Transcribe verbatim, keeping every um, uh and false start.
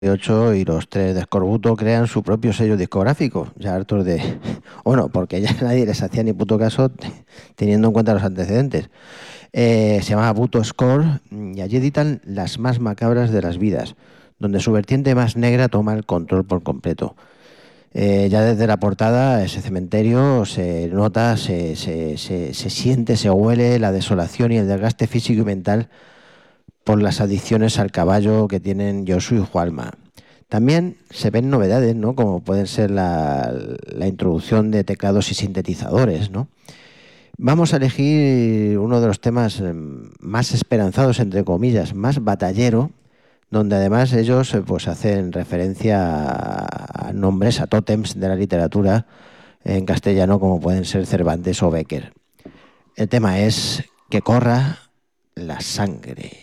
ocho y los tres de Escorbuto crean su propio sello discográfico, ya hartos de... Bueno, porque ya nadie les hacía ni puto caso teniendo en cuenta los antecedentes. Eh, se llama Buto Score y allí editan Las más macabras de las vidas, donde su vertiente más negra toma el control por completo. Eh, ya desde la portada, ese cementerio se nota, se, se, se, se siente, se huele la desolación y el desgaste físico y mental por las adicciones al caballo que tienen Josu y Jualma. También se ven novedades, ¿no? Como pueden ser la, la introducción de teclados y sintetizadores, ¿no? Vamos a elegir uno de los temas eh, más esperanzados, entre comillas, más batallero, donde además ellos eh, pues hacen referencia a, a nombres, a tótems de la literatura en castellano, como pueden ser Cervantes o Bécquer. El tema es Que corra la sangre.